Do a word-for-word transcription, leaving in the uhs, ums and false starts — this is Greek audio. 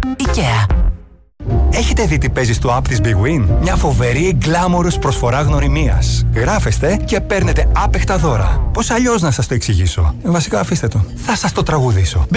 IKEA. Έχετε δει τι παίζει στο app της Big Win? Μια φοβερή glamorous προσφορά γνωριμίας. Γράφεστε και παίρνετε άπεχτα δώρα. Πώς αλλιώς να σας το εξηγήσω? Βασικά αφήστε το. Θα σας το τραγουδήσω. Big